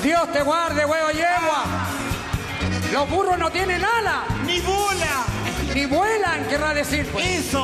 Dios te guarde, huevo yegua. Los burros no tienen ala. ¡Ni bola! Ni vuelan, querrá decir. Pues. Eso.